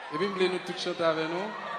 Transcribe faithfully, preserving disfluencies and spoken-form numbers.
Et puis, nous voulons nous tous chanter avec nous.